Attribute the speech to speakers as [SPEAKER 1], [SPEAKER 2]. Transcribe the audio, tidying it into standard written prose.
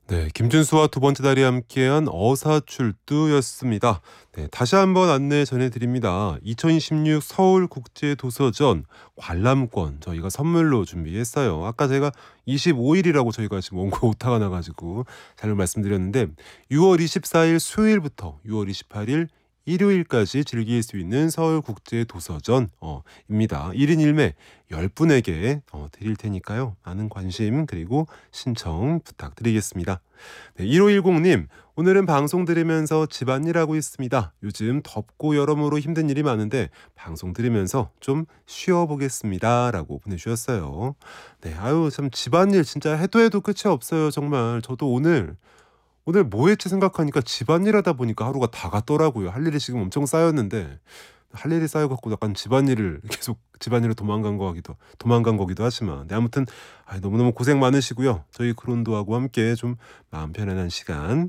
[SPEAKER 1] 네, 김준수와 두 번째 달이 함께한 어사출두였습니다. 네, 다시 한번 안내 전해드립니다. 2026 서울국제도서전 관람권 저희가 선물로 준비했어요. 아까 제가 25일이라고 저희가 지금 원고 오타가 나가지고 잘못 말씀드렸는데 6월 24일 수요일부터 6월 28일 일요일까지 즐길 수 있는 서울국제도서전 입니다. 1인 1매 10분에게 드릴 테니까요. 많은 관심 그리고 신청 부탁드리겠습니다. 네, 1510님, 오늘은 방송 들으면서 집안일하고 있습니다. 요즘 덥고 여러모로 힘든 일이 많은데 방송 들으면서 좀 쉬어보겠습니다. 라고 보내주셨어요. 네, 아유, 참 집안일 진짜 해도 해도 끝이 없어요. 정말. 저도 오늘 뭐 했지 생각하니까 집안일 하다 보니까 하루가 다 갔더라고요. 할 일이 지금 엄청 쌓였는데 할 일이 쌓여갖고 약간 집안일을 계속 집안일로 도망간 거기도 하지만 네, 아무튼 너무너무 고생 많으시고요. 저희 크론도하고 함께 좀 마음 편안한 시간